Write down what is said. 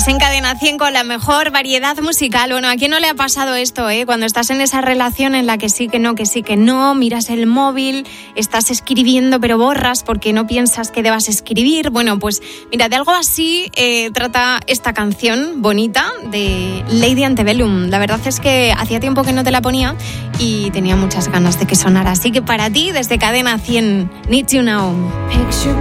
Estás en Cadena 100 con la mejor variedad musical. Bueno, ¿a quién no le ha pasado esto, Cuando estás en esa relación en la que sí, que no, miras el móvil, estás escribiendo pero borras porque no piensas que debas escribir. Bueno, pues mira, de algo así trata esta canción bonita de Lady Antebellum. La verdad es que hacía tiempo que no te la ponía y tenía muchas ganas de que sonara. Así que para ti, desde Cadena 100, Need You Now.